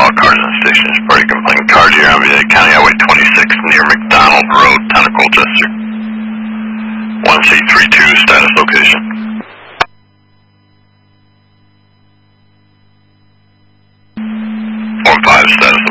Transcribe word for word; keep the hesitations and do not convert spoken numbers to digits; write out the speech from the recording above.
all cars and stations. Party complaint. Car deer on V A County Highway twenty-six near McDonald Road, Town of Colchester. one C thirty-two, status location. one five, status